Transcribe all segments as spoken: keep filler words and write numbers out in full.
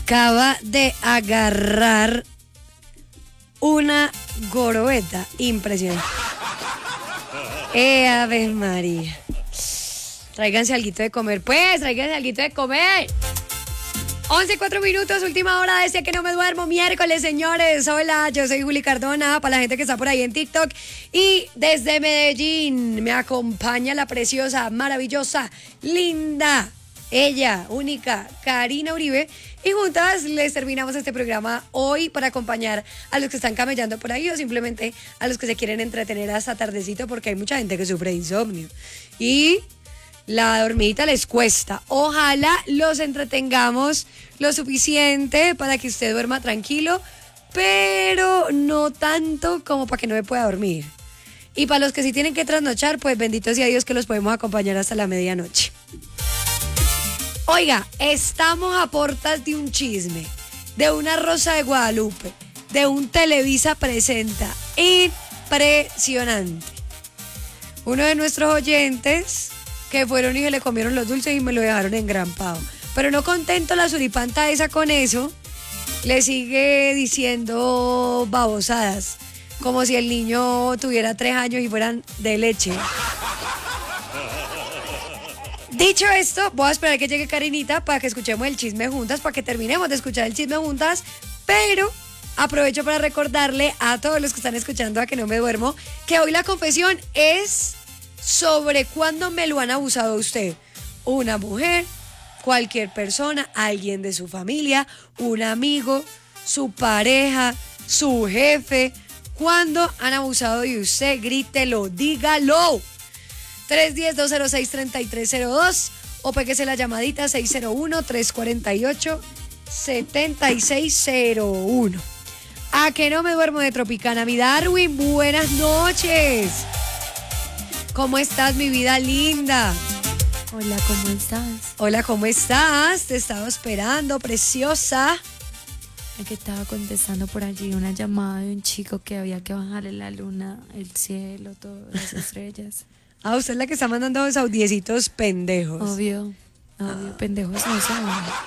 acaba de agarrar una gorobeta impresionante. ¡Eh, Ave María! Tráiganse alguito de comer, pues, tráiganse alguito de comer. once y cuatro minutos, última hora de ese que no me duermo, miércoles, señores. Hola, yo soy Juli Cardona, para la gente que está por ahí en TikTok. Y desde Medellín me acompaña la preciosa, maravillosa, linda, ella, única, Karina Uribe. Y juntas les terminamos este programa hoy para acompañar a los que están camellando por ahí o simplemente a los que se quieren entretener hasta tardecito, porque hay mucha gente que sufre de insomnio. Y la dormidita les cuesta. Ojalá los entretengamos lo suficiente para que usted duerma tranquilo, pero no tanto como para que no me pueda dormir. Y para los que sí tienen que trasnochar, pues bendito sea Dios que los podemos acompañar hasta la medianoche. Oiga, estamos a portas de un chisme, de una Rosa de Guadalupe, de un Televisa Presenta. Impresionante. Uno de nuestros oyentes que fueron y se le comieron los dulces y me lo dejaron engrampado. Pero no contento la suripanta esa con eso, le sigue diciendo babosadas, como si el niño tuviera tres años y fueran de leche. Dicho esto, voy a esperar que llegue Karinita para que escuchemos el chisme juntas, para que terminemos de escuchar el chisme juntas, pero aprovecho para recordarle a todos los que están escuchando A Que No Me Duermo que hoy la confesión es sobre cuándo me lo han abusado a usted. Una mujer, cualquier persona, alguien de su familia, un amigo, su pareja, su jefe. ¿Cuándo han abusado de usted? Grítelo, dígalo. tres uno cero, dos cero seis, tres tres cero dos o péguese la llamadita seis cero uno, tres cuatro ocho, siete seis cero uno. A que no me duermo de Tropicana. Mi Darwin, buenas noches. ¿Cómo estás, mi vida linda? Hola, ¿cómo estás? Hola, ¿cómo estás? Te estaba esperando, preciosa. Es que estaba contestando por allí una llamada de un chico que había que bajarle la luna, el cielo, todas las estrellas. Ah, usted es la que está mandando los audiecitos pendejos. Obvio, obvio, ah. pendejos no son.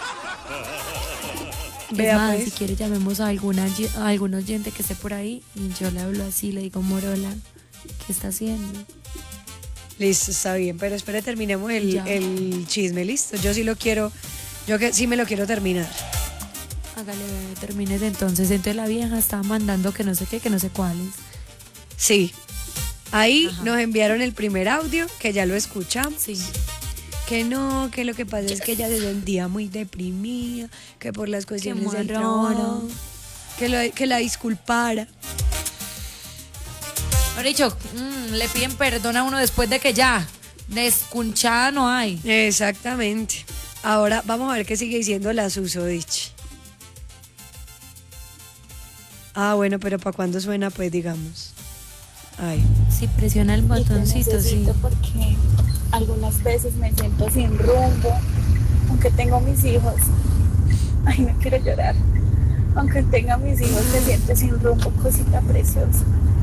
Vea, es más, pues. si quiere llamemos a, alguna, a algún oyente que esté por ahí y yo le hablo así, le digo, Morola, ¿qué está haciendo? Listo, está bien, pero espere, terminemos el, el chisme, listo. Yo sí lo quiero, yo que sí me lo quiero terminar. Hágale, bebé, termines entonces. Entonces la vieja estaba mandando que no sé qué, que no sé cuáles. Sí. Ahí Ajá. nos enviaron el primer audio, que ya lo escuchamos. Sí. Que no, que lo que pasa es que ella se sentía muy deprimida, que por las cuestiones del trabajo, que, lo, que la disculpara. Por dicho, mmm, le piden perdón a uno después de que ya descunchada no hay. Exactamente. Ahora vamos a ver qué sigue diciendo la susodich. Ah, bueno, pero ¿para cuándo suena? Pues digamos. Ay. Sí, presiona el botoncito, sí. Porque algunas veces me siento sin rumbo, aunque tengo mis hijos. Ay, no quiero llorar. Aunque tenga mis hijos, me siento sin rumbo, cosita preciosa.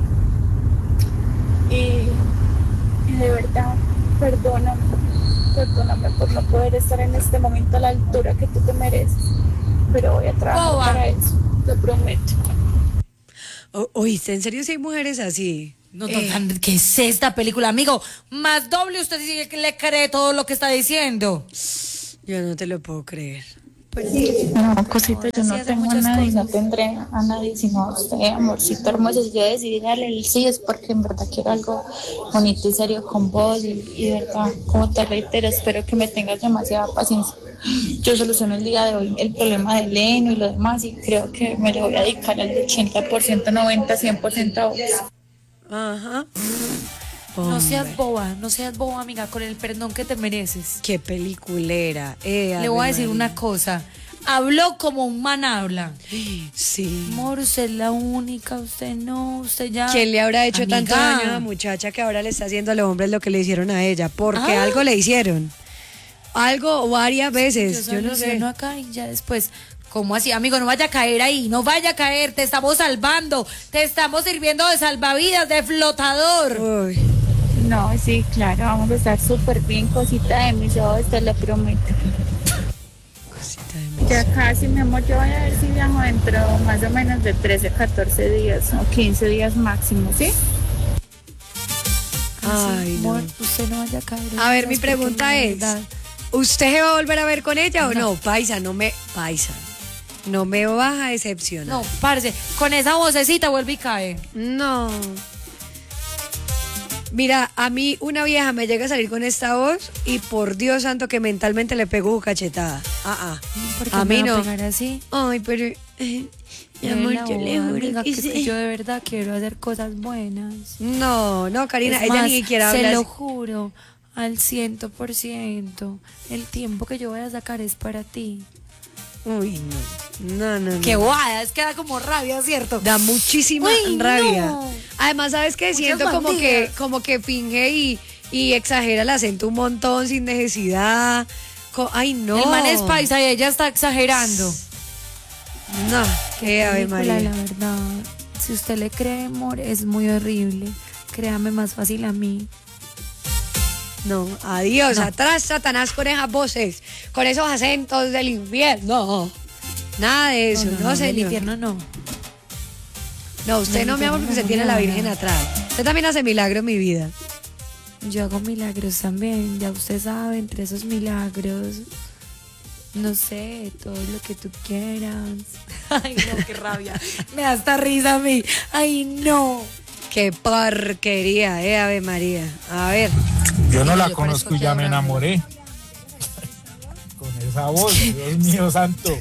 Y, y de verdad, perdóname, perdóname por no poder estar en este momento a la altura que tú te mereces. Pero voy a trabajar Boba. para eso, lo prometo. Oíste, ¿en serio si hay mujeres así? No, eh. ¿Qué es esta película, amigo? Más doble usted dice que le cree todo lo que está diciendo. Yo no te lo puedo creer. No, cosita, yo no tengo a nadie, no tendré a nadie sino a usted, amorcito hermoso. Si yo decidí darle el sí es porque en verdad quiero algo bonito y serio con vos y, y de verdad, como te reitero, espero que me tengas demasiada paciencia. Yo soluciono el día de hoy el problema de Leno y lo demás y creo que me le voy a dedicar al ochenta por ciento, noventa por ciento, cien por ciento a vos. Ajá. Hombre. No seas boba, no seas boba, amiga, con el perdón que te mereces. Qué peliculera. Eh, Le voy a decir una cosa. Habló como un man habla. Sí. Amor, usted es la única, usted no, usted ya. ¿Quién le habrá hecho amiga. tanto daño a la muchacha que ahora le está haciendo a los hombres lo que le hicieron a ella? Porque ah. algo le hicieron. Algo varias veces. Yo, yo no sé. No acá y ya después. ¿Cómo así, amigo? No vaya a caer ahí, no vaya a caer, te estamos salvando, te estamos sirviendo de salvavidas, de flotador. Uy. No, sí, claro, vamos a estar súper bien, cosita de mis ojos, te lo prometo. Cosita de mis Ya casi, mi amor, yo voy a ver si viajo dentro más o menos de trece, catorce días o quince días máximo, ¿sí? Ay, no. Amor, usted no vaya a caer. en A ver, esas, mi porque pregunta de es, verdad, ¿usted se va a volver a ver con ella o no? No. Paisa, no me... Paisa, no me vas a decepcionar. No, parce, con esa vocecita vuelve y cae. No. Mira, a mí una vieja me llega a salir con esta voz y por Dios santo que mentalmente le pego cachetada. Ah, ah. ¿Por qué A me mí va a no. pegar así? Ay, pero... eh, mi De amor, la yo le boda, juro amiga, que que es que sí. yo de verdad quiero hacer cosas buenas. No, no, Karina, Es ella más, ni siquiera se habla lo así. juro, al ciento por ciento. El tiempo que yo voy a sacar es para ti. Uy, no. No, no, no. Qué guada, es que da como rabia, ¿cierto? Da muchísima Uy, rabia. no. Además, ¿sabes qué? Muchas Siento como bandidas. que, como que finge y, y exagera el acento un montón sin necesidad. Co- Ay, no. El man es paisa y ella está exagerando. No, qué Ave Película, María. la verdad. Si usted le cree, amor, es muy horrible. Créame más fácil a mí. No, adiós, No. atrás Satanás con esas voces, con esos acentos del infierno. Nada de eso, no, del señor. infierno no. No, usted del no, mi amor, infierno porque usted no, tiene a la nada. Virgen atrás. Usted también hace milagro en mi vida. Yo hago milagros también, ya usted sabe, entre esos milagros, no sé, todo lo que tú quieras. Ay, no, qué rabia. Me da esta risa a mí. Ay, no. Qué porquería, eh, Ave María. A ver. Yo no Sí, la yo conozco parezco y ya que me ahora- enamoré. Con esa voz, Dios mío santo.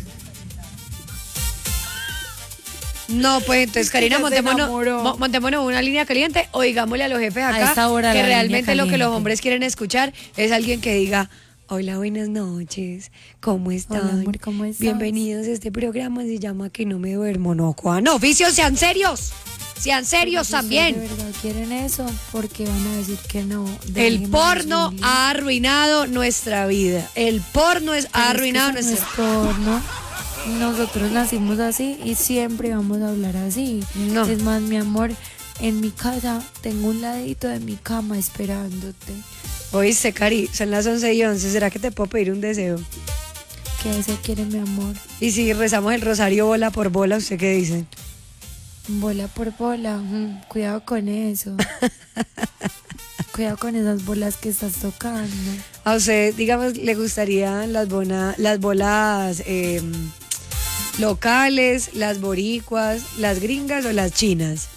No, pues entonces, Karina, Ya se montémonos, enamoró. mo- montémonos una línea caliente o digámosle a los jefes A acá esta hora que la línea realmente lo que los caliente. hombres quieren escuchar es alguien que diga, hola, buenas noches, ¿cómo están? Hola, amor, ¿cómo estás? Bienvenidos a este programa, se llama Que no me duermo, no, Juan. Oficios, sean serios, sean serios Pero si ustedes también. de verdad quieren eso, porque van a decir que no. El Dejémonos porno vivir. ha arruinado nuestra vida. El porno es, Pero ha es que arruinado eso no nuestra es porno. Nosotros nacimos así y siempre vamos a hablar así. No. Es más, mi amor, en mi casa tengo un ladito de mi cama esperándote. Oíste, Cari, son las once y once. ¿Será que te puedo pedir un deseo? ¿Qué deseo quiere mi amor? Y si rezamos el rosario bola por bola, ¿usted qué dice? Bola por bola. mm, cuidado con eso. Cuidado con esas bolas que estás tocando. A usted, digamos, le gustarían las, bona- las bolas eh, locales, las boricuas, las gringas o las chinas.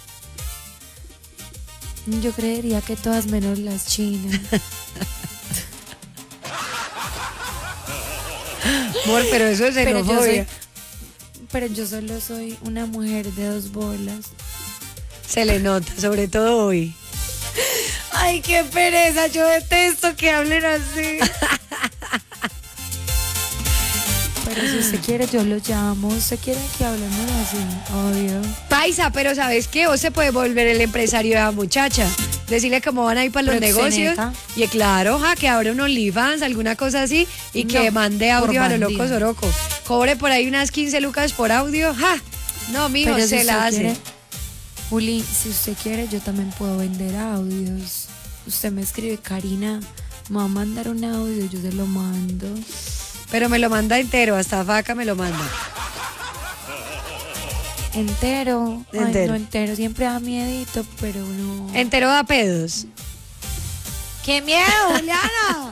Yo creería que todas menos las chinas. Amor, pero eso es Pero yo, soy, xenofobia. pero yo solo soy una mujer de dos bolas. Se le nota, sobre todo hoy. Ay, qué pereza, yo detesto que hablen así. Pero si usted quiere, yo lo llamo. ¿Usted quiere que hablemos así? Obvio. Paisa, pero ¿sabes qué? Vos se puede volver el empresario de la muchacha. Decirle cómo van a ir para los negocios. Proxeneta. Y claro, ja, que abra un OnlyFans, alguna cosa así. Y que No, mande por audio a los bandido. locos oroco. Cobre por ahí unas quince lucas por audio. Ja. No, mijo, Pero se si la usted hace. quiere- Juli, si usted quiere, yo también puedo vender audios. Usted me escribe, Karina, me va a mandar un audio, yo se lo mando. Pero me lo manda entero, hasta vaca me lo manda. Entero. Ay, Entero. no, entero. Siempre da miedito, pero no. Entero da pedos. ¡Qué miedo, Juliana!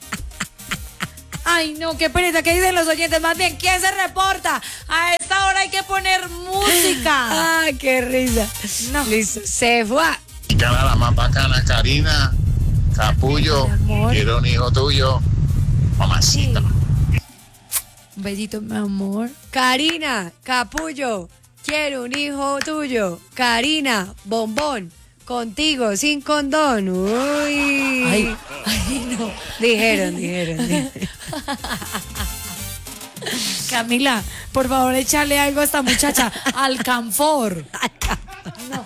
Ay, no, qué pereza. ¿Qué dicen los oyentes? Más bien, ¿quién se reporta? A esta hora hay que poner música. Ah, qué risa. No. Listo, se fue. Cara la más bacana, Karina, Capullo, Mi amor. quiero un hijo tuyo, mamacita. Un besito, mi amor. Karina, capullo, quiero un hijo tuyo. Karina, bombón, contigo, sin condón. Uy. Ay, ay, no. Dijeron, dijeron. dijeron. Camila, por favor, échale algo a esta muchacha. Alcanfor. No.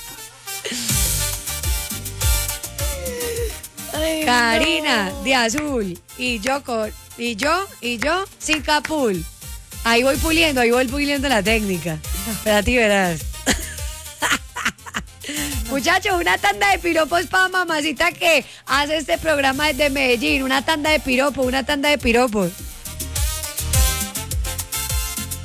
Ay, Karina, no. de azul. Y yo con. Y yo, y yo, sin capul. Ahí voy puliendo, ahí voy puliendo la técnica. Pero a ti verás. Muchachos, una tanda de piropos para mamacita que hace este programa desde Medellín. Una tanda de piropos, una tanda de piropos.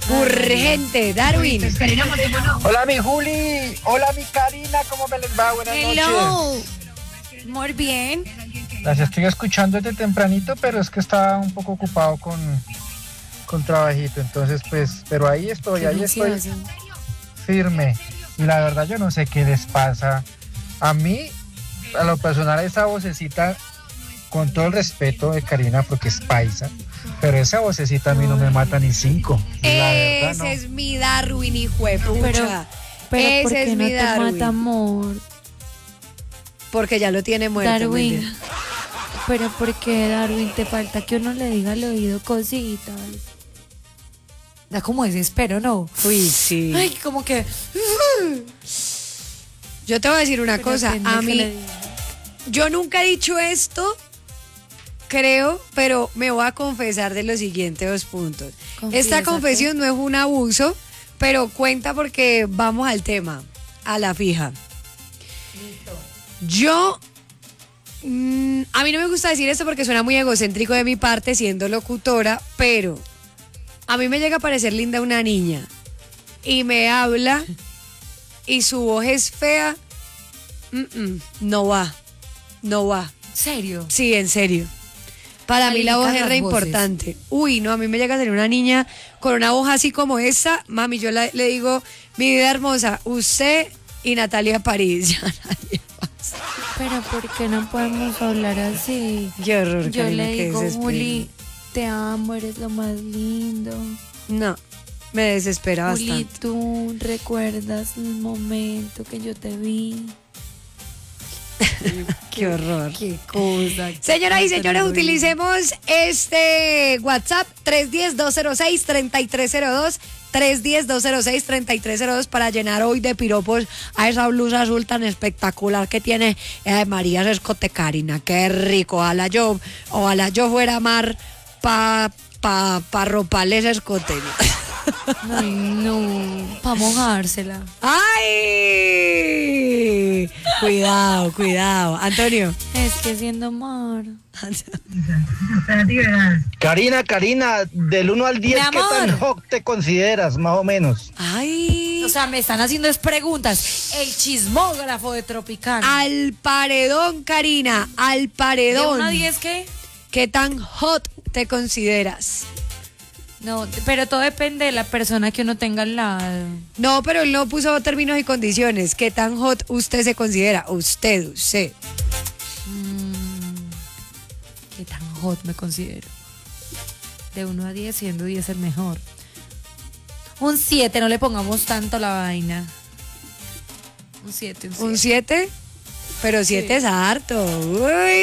Urgente, Darwin. Hola mi Juli, hola mi Karina, ¿cómo me les va? Buenas Hello. noches. Muy bien. Las estoy escuchando desde tempranito, pero es que estaba un poco ocupado con, con trabajito, entonces pues, pero ahí estoy, ahí estoy firme. Y la verdad yo no sé qué les pasa. A mí, a lo personal, esa vocecita, con todo el respeto de Karina, porque es paisa, pero esa vocecita a mí no me mata ni cinco. La verdad, Ese no. es mi Darwin, hijo de pucha. Pero, pero ¿por Ese qué es no mi te Darwin. mata, amor? Porque ya lo tiene muerto. Darwin. mentira. Pero ¿por qué, Darwin? Te falta que uno le diga al oído cositas. Da como desespero, ¿no? Uy, sí. Ay, como que... Yo te voy a decir una Pero cosa. depende A que mí, le diga. yo nunca he dicho esto, creo, pero me voy a confesar de los siguientes dos puntos. Esta Confiésate. confesión no es un abuso, pero cuenta porque vamos al tema, a la fija. Yo, mm, a mí no me gusta decir esto porque suena muy egocéntrico de mi parte siendo locutora, pero a mí me llega a parecer linda una niña y me habla y su voz es fea, mm, mm, no va, no va. ¿Serio? Sí, en serio. Para mí la voz Califican es re las voces. importante. Uy, no, a mí me llega a salir una niña con una voz así como esa. Mami, yo la- le digo, mi vida hermosa, usted y Natalia París. Ya nadie más. Pero ¿por qué no podemos hablar así? Qué horror, Yo Karina, le qué digo, desespero. Juli, te amo, eres lo más lindo. No, me desespera Juli, bastante. tú recuerdas el momento que yo te vi. Qué horror. Qué cosa. Señoras y señores, utilicemos este WhatsApp tres uno cero, dos cero seis, tres tres cero dos, tres uno cero, dos cero seis, tres tres cero dos para llenar hoy de piropos a esa blusa azul tan espectacular que tiene eh, María Escote Karina. Qué rico. Ojalá yo, ojalá yo fuera mar pa, pa, pa roparles escote. Ay, no. Para mojársela. ¡Ay! Cuidado, cuidado. Antonio. Es que siendo mar. Karina, Karina, del uno al diez, Mi ¿qué amor. tan hot te consideras, más o menos? ¡Ay! O sea, me están haciendo es preguntas. El chismógrafo de Tropicana. Al paredón, Karina, al ¿De paredón. uno a diez qué? ¿Qué tan hot te consideras? No, pero todo depende de la persona que uno tenga al lado. No, pero él no puso términos y condiciones. ¿Qué tan hot usted se considera? Usted, usted. ¿Qué tan hot me considero? De uno a diez, siendo diez el mejor. Un siete, no le pongamos tanto la vaina. Un siete, un siete. ¿Un siete? Pero siete es harto. Uy.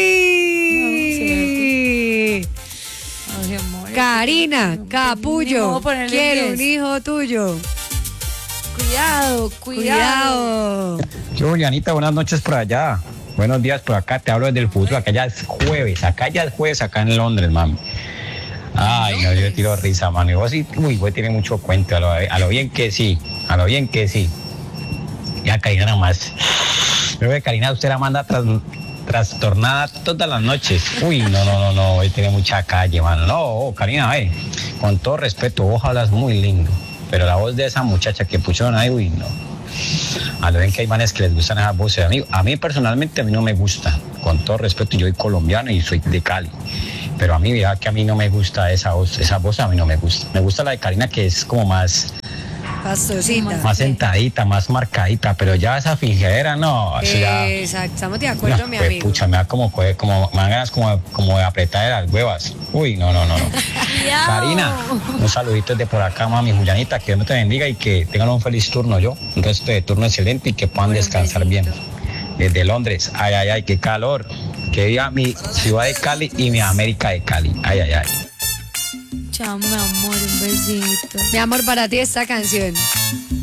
Ay, amor, Karina, ni modo capullo, ponerle quiero un diez. hijo tuyo. Cuidado, cuidado. Cuidado. Yo, Julianita, buenas noches por allá. Buenos días por acá, te hablo desde el futuro. Acá ya es jueves, acá ya es jueves, acá en Londres, mami. Ay, no, yo tiro risa, mami. Vos sí, uy, vos tiene mucho cuento. A lo, a lo bien que sí, a lo bien que sí. Ya, Karina, nada más. Creo que Karina, usted la manda tras, trastornada todas las noches. Uy, no, no, no, no, él tiene mucha calle, mano. No, Karina, eh, con todo respeto, vos hablas muy lindo. Pero la voz de esa muchacha que pusieron ahí, uy, no. A lo bien que hay manes que les gustan esas voces. A mí, a mí personalmente a mí no me gusta. Con todo respeto, yo soy colombiano y soy de Cali. Pero a mí, vea que a mí no me gusta esa voz, esa voz a mí no me gusta. Me gusta la de Karina, que es como más, Pastosita. más sentadita, más marcadita, pero ya esa fingidera, no, eso ya... Exacto, estamos de acuerdo, no, mi pues, amigo. pucha, me da como, como, me dan ganas como, como de apretar las huevas. Uy, no, no, no, no. Karina, un saludito desde por acá, mami Julianita, que Dios me te bendiga y que tengan un feliz turno yo, un resto de turno excelente y que puedan Bueno, descansar besito. bien. Desde Londres, ay, ay, ay, qué calor. Que viva mi ciudad de Cali y mi América de Cali. Ay, ay, ay. Chao, mi amor, un besito. Mi amor, para ti esta canción.